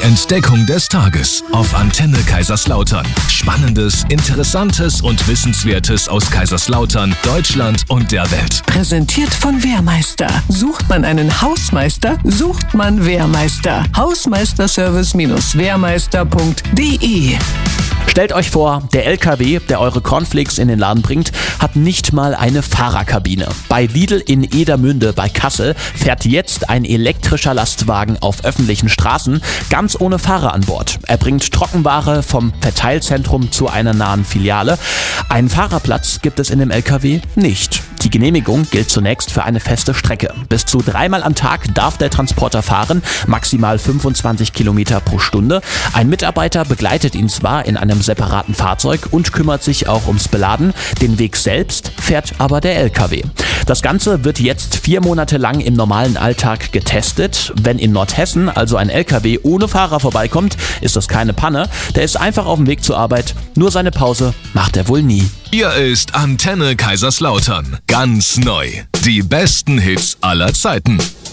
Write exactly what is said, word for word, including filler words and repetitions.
Entdeckung des Tages auf Antenne Kaiserslautern. Spannendes, Interessantes und Wissenswertes aus Kaiserslautern, Deutschland und der Welt. Präsentiert von Wehrmeister. Sucht man einen Hausmeister, sucht man Wehrmeister. Hausmeisterservice Wehrmeister punkt de. Stellt euch vor, der L K W, der eure Cornflakes in den Laden bringt, hat nicht mal eine Fahrerkabine. Bei Lidl in Edermünde bei Kassel fährt jetzt ein elektrischer Lastwagen auf öffentlichen Straßen, ganz ohne Fahrer an Bord. Er bringt Trockenware vom Verteilzentrum zu einer nahen Filiale. Einen Fahrerplatz gibt es in dem L K W nicht. Die Genehmigung gilt zunächst für eine feste Strecke. Bis zu dreimal am Tag darf der Transporter fahren, maximal fünfundzwanzig Kilometer pro Stunde. Ein Mitarbeiter begleitet ihn zwar in einem separaten Fahrzeug und kümmert sich auch ums Beladen. Den Weg selbst fährt aber der L K W. Das Ganze wird jetzt vier Monate lang im normalen Alltag getestet. Wenn in Nordhessen also ein L K W ohne Fahrer vorbeikommt, ist das keine Panne. Der ist einfach auf dem Weg zur Arbeit. Nur seine Pause macht er wohl nie. Hier ist Antenne Kaiserslautern. Ganz neu. Die besten Hits aller Zeiten.